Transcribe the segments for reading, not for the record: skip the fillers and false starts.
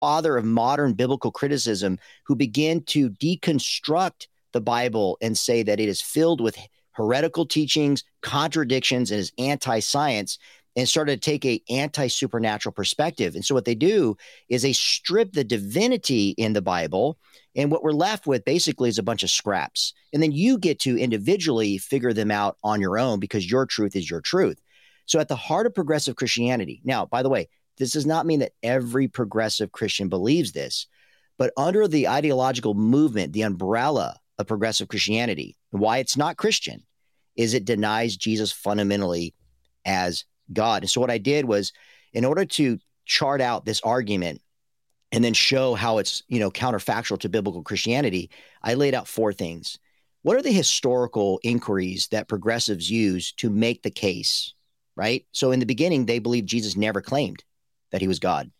father of modern biblical criticism, who began to deconstruct the Bible and say that it is filled with heretical teachings, contradictions, and is anti-science, and started to take a anti-supernatural perspective. And so what they do is they strip the divinity in the Bible, and what we're left with basically is a bunch of scraps. And then you get to individually figure them out on your own because your truth is your truth. So at the heart of progressive Christianity, now, by the way, this does not mean that every progressive Christian believes this, but under the ideological movement, the umbrella of progressive Christianity, why it's not Christian is it denies Jesus fundamentally as God. And so what I did was, in order to chart out this argument and then show how it's, counterfactual to biblical Christianity, I laid out 4 things. What are the historical inquiries that progressives use to make the case, right? So in the beginning, they believed Jesus never claimed that he was God.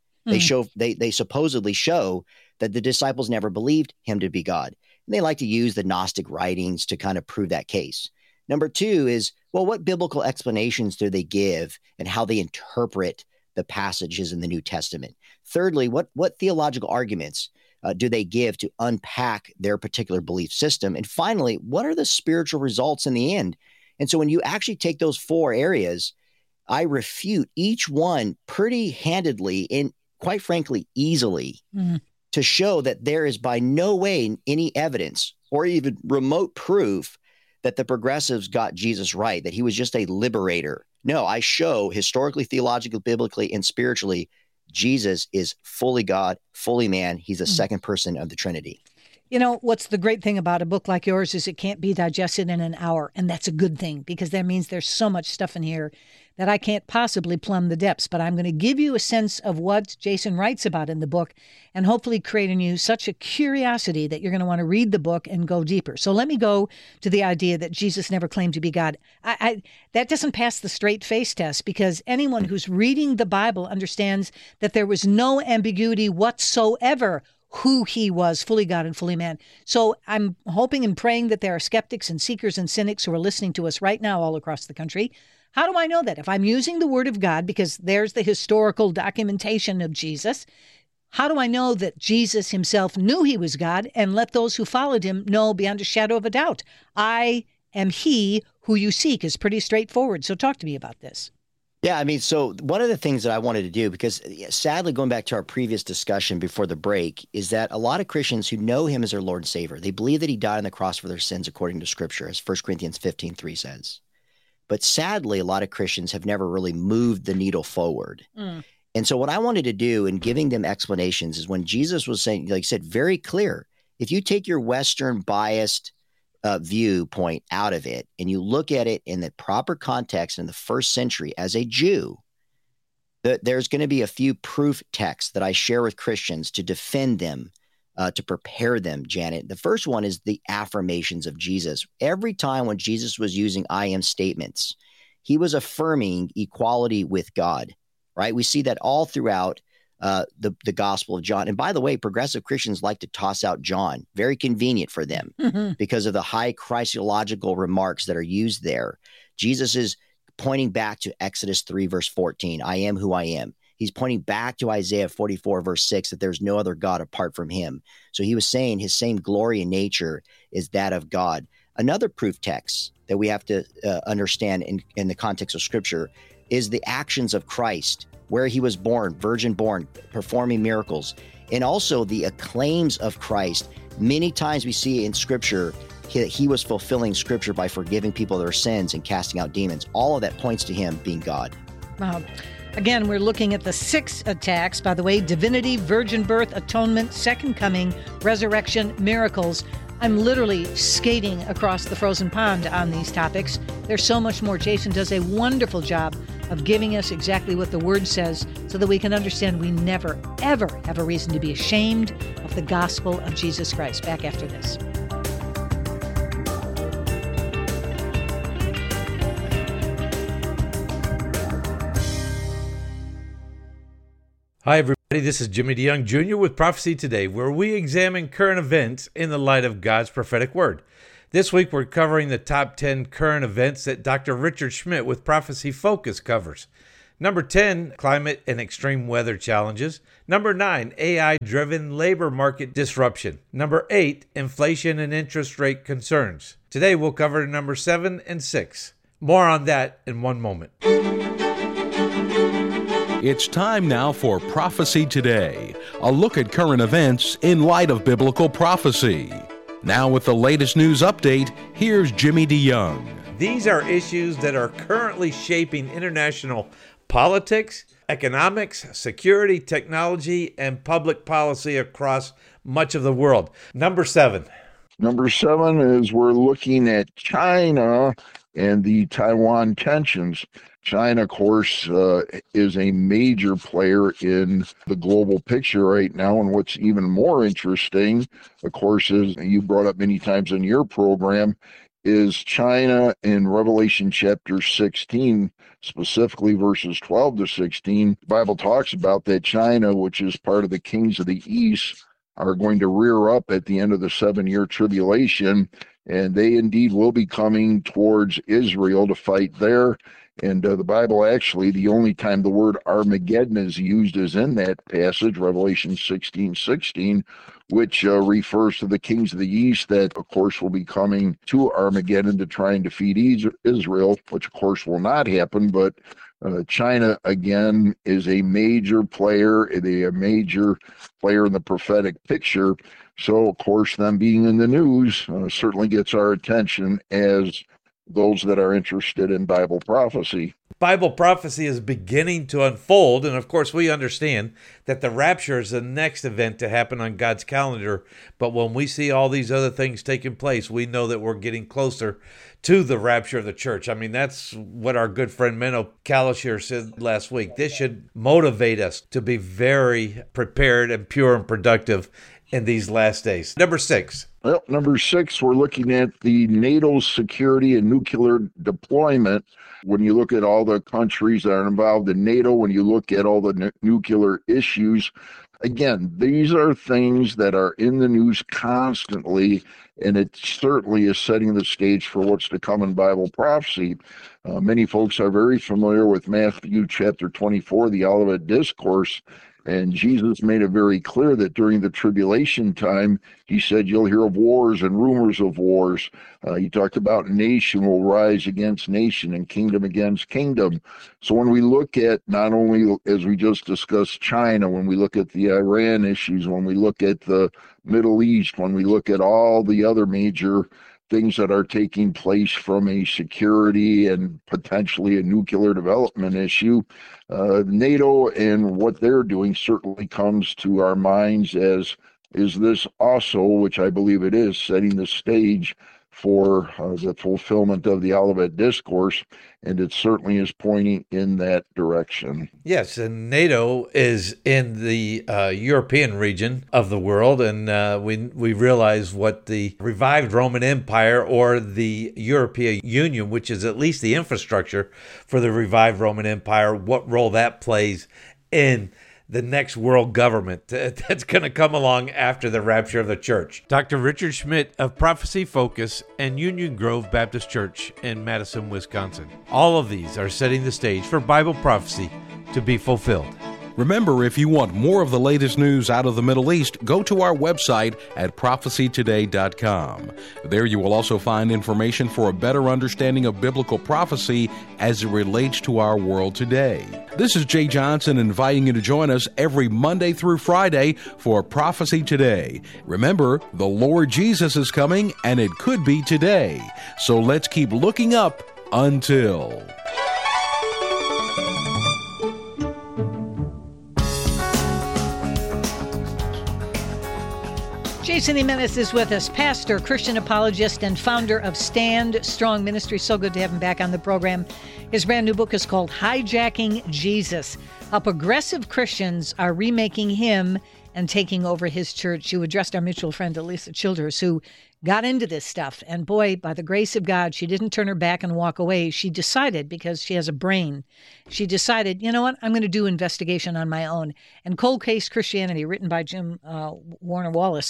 They supposedly show that the disciples never believed him to be God. And they like to use the Gnostic writings to kind of prove that case. Number 2 is, well, what biblical explanations do they give and how they interpret the passages in the New Testament? Thirdly, what theological arguments do they give to unpack their particular belief system? And finally, what are the spiritual results in the end? And so when you actually take those 4 areas, I refute each one pretty handedly and, quite frankly, easily to show that there is by no way any evidence or even remote proof that the progressives got Jesus right, that he was just a liberator. No, I show historically, theologically, biblically, and spiritually, Jesus is fully God, fully man. He's the second person of the Trinity. What's the great thing about a book like yours is it can't be digested in an hour. And that's a good thing, because that means there's so much stuff in here that I can't possibly plumb the depths. But I'm going to give you a sense of what Jason writes about in the book and hopefully create in you such a curiosity that you're going to want to read the book and go deeper. So let me go to the idea that Jesus never claimed to be God. That doesn't pass the straight face test, because anyone who's reading the Bible understands that there was no ambiguity whatsoever who he was, fully God and fully man. So I'm hoping and praying that there are skeptics and seekers and cynics who are listening to us right now all across the country. How do I know that? If I'm using the word of God, because there's the historical documentation of Jesus, how do I know that Jesus himself knew he was God and let those who followed him know beyond a shadow of a doubt? I am he who you seek is pretty straightforward. So talk to me about this. Yeah, so one of the things that I wanted to do, because sadly, going back to our previous discussion before the break, is that a lot of Christians who know him as their Lord and Savior, they believe that he died on the cross for their sins according to Scripture, as 1 Corinthians 15:3 says. But sadly, a lot of Christians have never really moved the needle forward. And so what I wanted to do in giving them explanations is, when Jesus was saying, like I said, very clear, if you take your Western biased viewpoint out of it and you look at it in the proper context in the first century as a Jew, there's going to be a few proof texts that I share with Christians to defend them, to prepare them, Janet. The first one is the affirmations of Jesus. Every time when Jesus was using I am statements, he was affirming equality with God, right? We see that all throughout the Gospel of John. And by the way, progressive Christians like to toss out John. Very convenient for them because of the high Christological remarks that are used there. Jesus is pointing back to Exodus 3, verse 14, I am who I am. He's pointing back to Isaiah 44, verse 6, that there's no other God apart from him. So he was saying his same glory and nature is that of God. Another proof text that we have to understand in the context of Scripture is the actions of Christ, where he was born, virgin born, performing miracles, and also the acclaims of Christ. Many times we see in Scripture that he was fulfilling Scripture by forgiving people their sins and casting out demons. All of that points to him being God. Wow. Again, we're looking at the 6 attacks, by the way: divinity, virgin birth, atonement, second coming, resurrection, miracles. I'm literally skating across the frozen pond on these topics. There's so much more. Jason does a wonderful job of giving us exactly what the Word says so that we can understand we never, ever have a reason to be ashamed of the gospel of Jesus Christ. Back after this. Hi, everybody. This is Jimmy DeYoung Jr. with Prophecy Today, where we examine current events in the light of God's prophetic word. This week, we're covering the top 10 current events that Dr. Richard Schmidt with Prophecy Focus covers. Number 10, climate and extreme weather challenges. Number 9, AI-driven labor market disruption. Number 8, inflation and interest rate concerns. Today we'll cover number 7 and 6. More on that in one moment. It's time now for Prophecy Today, a look at current events in light of biblical prophecy. Now with the latest news update, here's Jimmy DeYoung. These are issues that are currently shaping international politics, economics, security, technology, and public policy across much of the world. Number 7. Number 7 is we're looking at China and the Taiwan tensions. China, of course, is a major player in the global picture right now. And what's even more interesting, of course, is you brought up many times in your program, is China in Revelation chapter 16, specifically verses 12 to 16. The Bible talks about that China, which is part of the kings of the East, are going to rear up at the end of the 7-year tribulation, and they indeed will be coming towards Israel to fight there. And the Bible actually, the only time the word Armageddon is used is in that passage, Revelation 16:16, which refers to the kings of the East that, of course, will be coming to Armageddon to try and defeat Israel, which, of course, will not happen. But China, again, is a major player, a major player in the prophetic picture. So, of course, them being in the news certainly gets our attention as those that are interested in Bible prophecy. Bible prophecy is beginning to unfold, and of course we understand that the rapture is the next event to happen on God's calendar, but when we see all these other things taking place, we know that we're getting closer to the rapture of the church. I mean, that's what our good friend Menno Kalisher said last week. This should motivate us to be very prepared and pure and productive in these last days. Number 6. Well, number 6, we're looking at the NATO security and nuclear deployment. When you look at all the countries that are involved in NATO, when you look at all the nuclear issues, again, these are things that are in the news constantly, and it certainly is setting the stage for what's to come in Bible prophecy. Many folks are very familiar with Matthew chapter 24, the Olivet Discourse, and Jesus made it very clear that during the tribulation time, he said, you'll hear of wars and rumors of wars. He talked about nation will rise against nation and kingdom against kingdom. So when we look at not only, as we just discussed, China, when we look at the Iran issues, when we look at the Middle East, when we look at all the other major things that are taking place from a security and potentially a nuclear development issue, NATO and what they're doing certainly comes to our minds as, is this also, which I believe it is, setting the stage for the fulfillment of the Olivet Discourse, and it certainly is pointing in that direction. Yes, and NATO is in the European region of the world, and we realize what the revived Roman Empire or the European Union, which is at least the infrastructure for the revived Roman Empire, what role that plays in the next world government that's going to come along after the rapture of the church. Dr. Richard Schmidt of Prophecy Focus and Union Grove Baptist Church in Madison, Wisconsin. All of these are setting the stage for Bible prophecy to be fulfilled. Remember, if you want more of the latest news out of the Middle East, go to our website at prophecytoday.com. There you will also find information for a better understanding of biblical prophecy as it relates to our world today. This is Jay Johnson inviting you to join us every Monday through Friday for Prophecy Today. Remember, the Lord Jesus is coming, and it could be today. So let's keep looking up until... Jason Jimenez is with us, pastor, Christian apologist, and founder of Stand Strong Ministry. So good to have him back on the program. His brand new book is called Hijacking Jesus, How Progressive Christians Are Remaking Him and Taking Over His Church. You addressed our mutual friend, Elisa Childers, who got into this stuff. And boy, by the grace of God, she didn't turn her back and walk away. She decided, because she has a brain, she decided, you know what, I'm going to do investigation on my own. And Cold Case Christianity, written by Jim Warner Wallace,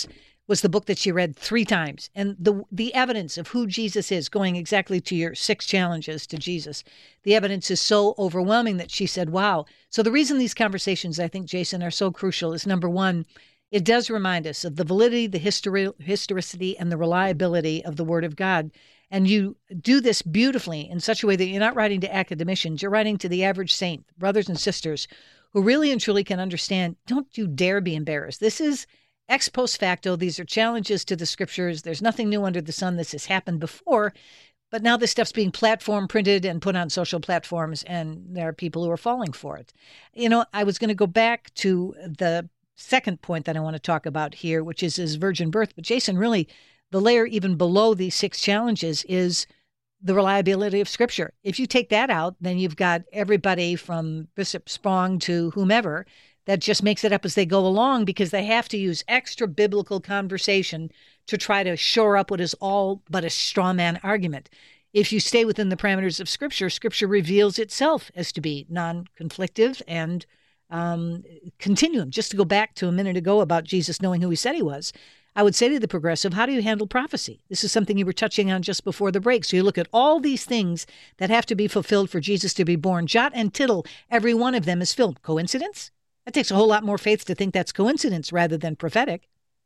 was the book that she read 3 times. And the evidence of who Jesus is, going exactly to your 6 challenges to Jesus, the evidence is so overwhelming that she said, wow. So the reason these conversations, I think, Jason, are so crucial is, number one, it does remind us of the validity, the historicity, and the reliability of the Word of God. And you do this beautifully in such a way that you're not writing to academicians, you're writing to the average saint, brothers and sisters, who really and truly can understand, don't you dare be embarrassed. This is ex post facto. These are challenges to the scriptures. There's nothing new under the sun. This has happened before, but now this stuff's being platform printed and put on social platforms, and there are people who are falling for it. You know, I was going to go back to the second point that I want to talk about here, which is his virgin birth. But Jason, really, the layer even below these 6 challenges is the reliability of Scripture. If you take that out, then you've got everybody from Bishop Sprong to whomever that just makes it up as they go along, because they have to use extra biblical conversation to try to shore up what is all but a straw man argument. If you stay within the parameters of Scripture, Scripture reveals itself as to be non-conflictive and continuum. Just to go back to a minute ago about Jesus knowing who he said he was, I would say to the progressive, how do you handle prophecy? This is something you were touching on just before the break. So you look at all these things that have to be fulfilled for Jesus to be born. Jot and tittle, every one of them is filled. Coincidence? That takes a whole lot more faith to think that's coincidence rather than prophetic.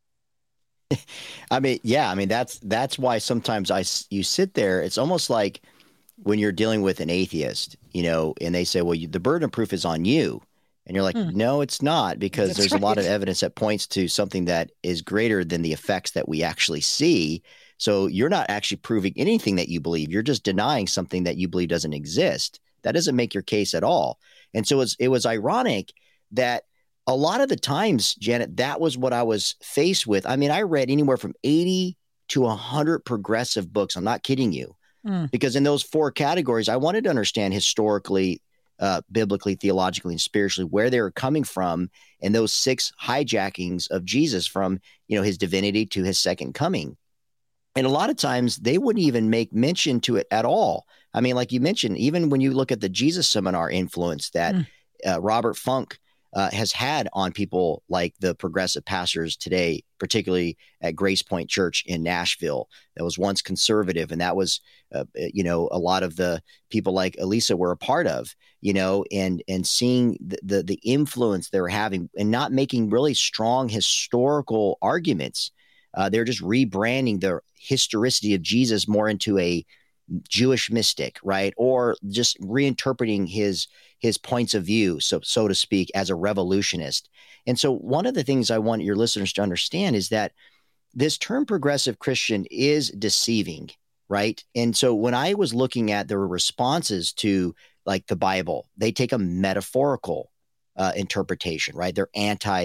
I mean, yeah, I mean, that's why sometimes you sit there. It's almost like when you're dealing with an atheist, you know, and they say, well, the burden of proof is on you. And you're like, no, it's not, because there's a lot of evidence that points to something that is greater than the effects that we actually see. So you're not actually proving anything that you believe. You're just denying something that you believe doesn't exist. That doesn't make your case at all. And so it was ironic that a lot of the times, Janet, that was what I was faced with. I mean, I read anywhere from 80 to 100 progressive books. I'm not kidding you. Because in those 4 categories, I wanted to understand historically, biblically, theologically, and spiritually where they were coming from, and those 6 hijackings of Jesus from, you know, his divinity to his second coming. And a lot of times they wouldn't even make mention to it at all. I mean, like you mentioned, even when you look at the Jesus Seminar influence that Robert Funk has had on people like the progressive pastors today, particularly at Grace Point Church in Nashville, that was once conservative. And that was, you know, a lot of the people like Elisa were a part of, you know, and seeing the influence they were having and not making really strong historical arguments. They're just rebranding the historicity of Jesus more into a Jewish mystic, right? Or just reinterpreting his points of view, so to speak, as a revolutionist. And so one of the things I want your listeners to understand is that this term progressive Christian is deceiving, right? And so when I was looking at the responses to like the Bible, they take a metaphorical interpretation, right? They're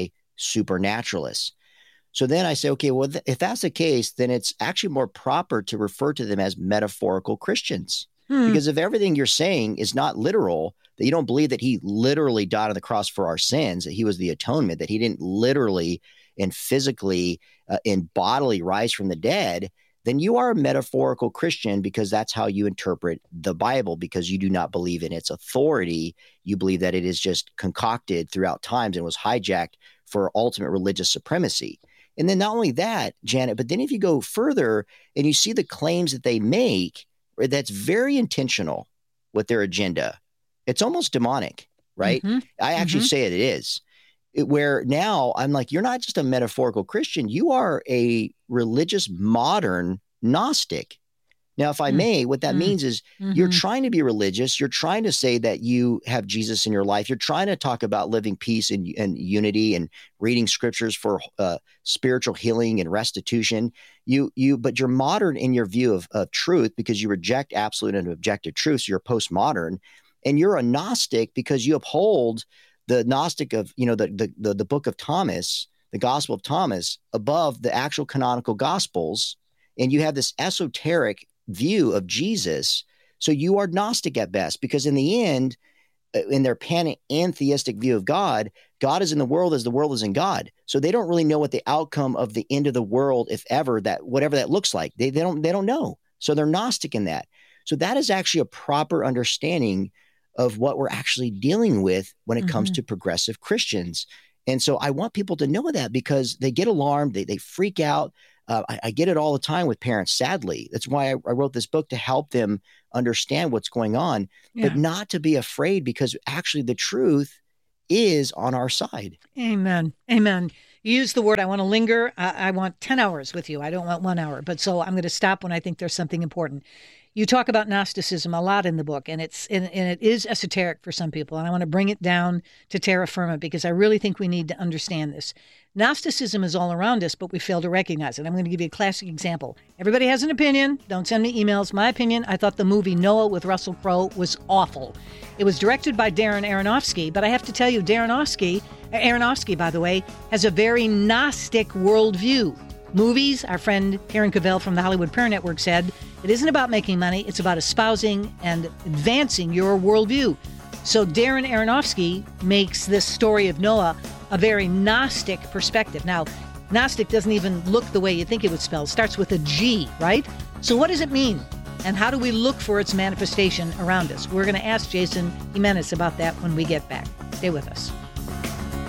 anti-supernaturalists. So then I say, okay, well, if that's the case, then it's actually more proper to refer to them as metaphorical Christians. Because if everything you're saying is not literal, that you don't believe that he literally died on the cross for our sins, that he was the atonement, that he didn't literally and physically and bodily rise from the dead, then you are a metaphorical Christian, because that's how you interpret the Bible, because you do not believe in its authority. You believe that it is just concocted throughout times and was hijacked for ultimate religious supremacy. And then not only that, Janet, but then if you go further and you see the claims that they make, that's very intentional with their agenda, it's almost demonic, right? I actually say it is. Where now I'm like, you're not just a metaphorical Christian, you are a religious modern Gnostic. Now, if I may, what that means is you're trying to be religious. You're trying to say that you have Jesus in your life. You're trying to talk about living peace and unity and reading scriptures for spiritual healing and restitution. But you're modern in your view of truth, because you reject absolute and objective truth. So you're postmodern, and you're a Gnostic because you uphold the Gnostic of, you know, the book of Thomas, the Gospel of Thomas, above the actual canonical Gospels, and you have this esoteric view of Jesus. So you are Gnostic at best, because in the end, in their pantheistic view of God, God is in the world as the world is in God. So they don't really know what the outcome of the end of the world, if ever, that whatever that looks like, they don't know. So they're Gnostic in that. So that is actually a proper understanding of what we're actually dealing with when it comes to progressive Christians. And so I want people to know that, because they get alarmed, they freak out. I get it all the time with parents, sadly. That's why I wrote this book, to help them understand what's going on, but not to be afraid, because actually the truth is on our side. Amen. Amen. You use the word, I want to linger. I want 10 hours with you. I don't want 1 hour. But so I'm going to stop when I think there's something important. You talk about Gnosticism a lot in the book, and it is esoteric for some people. And I want to bring it down to terra firma, because I really think we need to understand this. Gnosticism is all around us, but we fail to recognize it. I'm going to give you a classic example. Everybody has an opinion. Don't send me emails. My opinion, I thought the movie Noah with Russell Crowe was awful. It was directed by Darren Aronofsky, but I have to tell you, Aronofsky, by the way, has a very Gnostic worldview. Movies, our friend Karen Cavell from the Hollywood Prayer Network said, it isn't about making money, it's about espousing and advancing your worldview. So Darren Aronofsky makes this story of Noah a very Gnostic perspective. Now, Gnostic doesn't even look the way you think it would spell. It starts with a G, right? So what does it mean? And how do we look for its manifestation around us? We're going to ask Jason Jimenez about that when we get back. Stay with us.